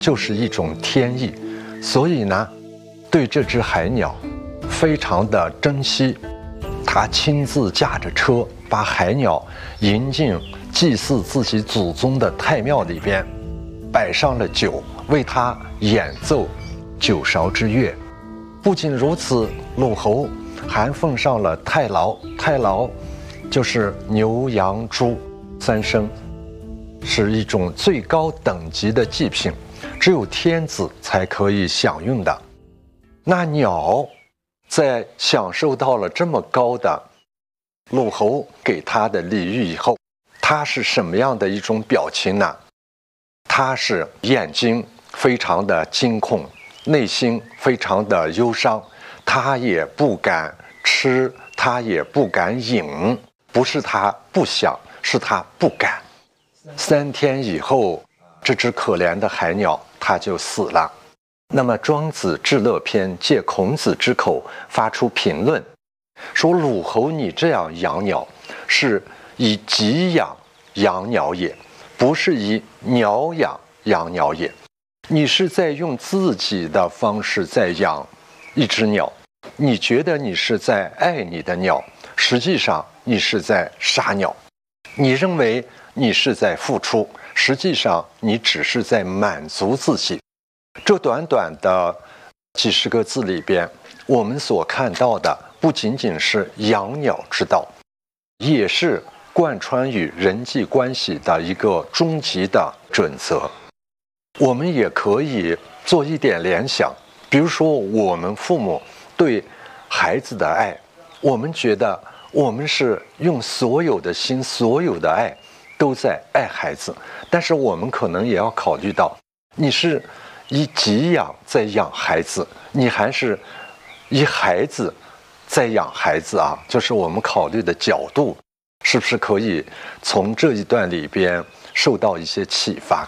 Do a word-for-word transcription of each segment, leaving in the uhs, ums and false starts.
就是一种天意，所以呢，对这只海鸟非常的珍惜。他亲自驾着车把海鸟迎进祭祀自己祖宗的太庙里边，摆上了酒，为他演奏九韶之乐。不仅如此，鲁侯还奉上了太牢，太牢就是牛羊猪三牲，是一种最高等级的祭品，只有天子才可以享用的。那鸟在享受到了这么高的鲁侯给他的礼遇以后，他是什么样的一种表情呢？他是眼睛非常的惊恐，内心非常的忧伤，他也不敢吃，他也不敢饮，不是他不想，是他不敢。三天以后，这只可怜的海鸟它就死了。那么庄子《至乐篇》借孔子之口发出评论，说鲁侯你这样养鸟，是以己养养鸟也，不是以鸟养养鸟也。你是在用自己的方式在养一只鸟，你觉得你是在爱你的鸟，实际上你是在杀鸟。你认为你是在付出，实际上你只是在满足自己。这短短的几十个字里边，我们所看到的不仅仅是养鸟之道，也是贯穿于人际关系的一个终极的准则。我们也可以做一点联想，比如说我们父母对孩子的爱，我们觉得我们是用所有的心，所有的爱都在爱孩子，但是我们可能也要考虑到，你是以己养在养孩子，你还是以孩子在养孩子啊？就是我们考虑的角度，是不是可以从这一段里边受到一些启发？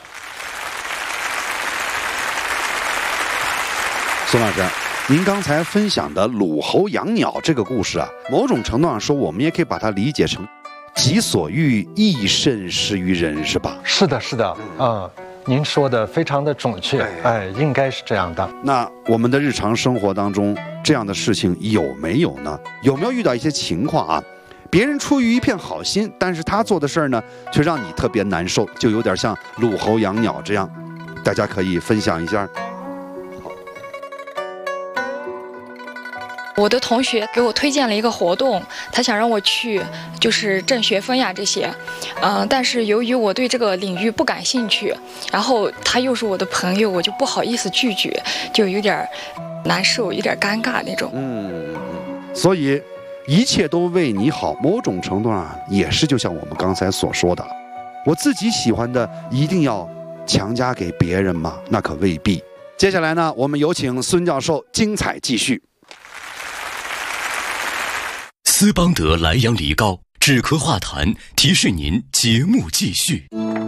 孙老师，您刚才分享的鲁侯养鸟这个故事啊，某种程度上说，我们也可以把它理解成己所欲，亦甚施于人，是吧？ 是的，是的，啊、嗯，您说的非常的准确，哎，应该是这样的。 那我们的日常生活当中，这样的事情有没有呢？有没有遇到一些情况啊？别人出于一片好心，但是他做的事儿呢，却让你特别难受，就有点像鲁侯养鸟这样。大家可以分享一下。 我的同学给我推荐了一个活动，他想让我去，就是挣学分呀这些，嗯、呃，但是由于我对这个领域不感兴趣，然后他又是我的朋友，我就不好意思拒绝，就有点难受，有点尴尬那种。 嗯，所以一切都为你好，某种程度上也是就像我们刚才所说的，我自己喜欢的一定要强加给别人吗？那可未必。接下来呢，我们有请孙教授精彩继续。 斯邦德莱阳梨膏止咳化痰，提示您节目继续。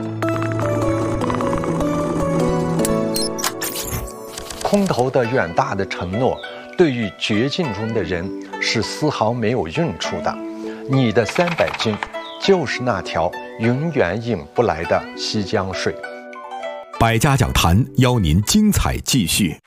空头的远大的承诺，对于绝境中的人是丝毫没有用处的。你的三百斤，就是那条永远引不来的西江水。 百家讲坛邀您精彩继续。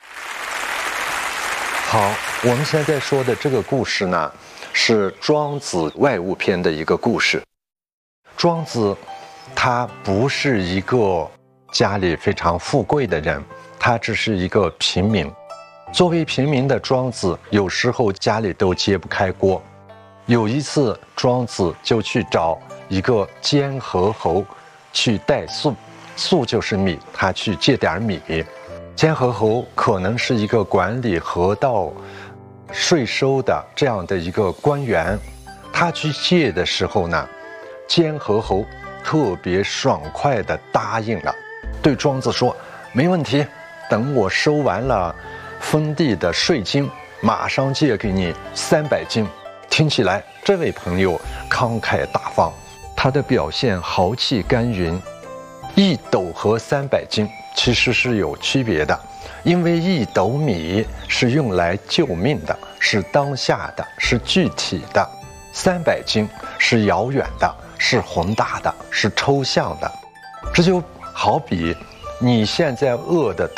好，我们现在说的这个故事呢，是庄子外物篇的一个故事。庄子他不是一个家里非常富贵的人，他只是一个平民。作为平民的庄子，有时候家里都揭不开锅。有一次，庄子就去找一个监河侯去带粟，粟就是米，他去借点米。监河侯可能是一个管理河道税收的这样的一个官员，他去借的时候呢，监河侯特别爽快地答应了，对庄子说：“没问题，等我收完了封地的税金，马上借给你三百斤。”听起来，这位朋友慷慨大方，他的表现豪气干云。一斗和三百斤其实是有区别的，因为一斗米是用来救命的，是当下的，是具体的；三百斤是遥远的，是宏大的，是抽象的。这就好比你现在饿得